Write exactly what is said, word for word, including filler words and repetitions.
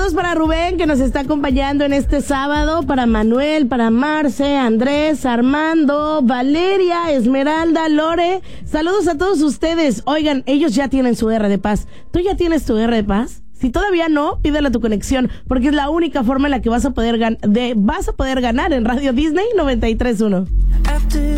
Saludos para Rubén, que nos está acompañando en este sábado, para Manuel, para Marce, Andrés, Armando, Valeria, Esmeralda, Lore. Saludos a todos ustedes. Oigan, ellos ya tienen su R de paz. ¿Tú ya tienes tu R de paz? Si todavía no, pídele a tu conexión, porque es la única forma en la que vas a poder, gan- de, vas a poder ganar en Radio Disney noventa y tres punto uno.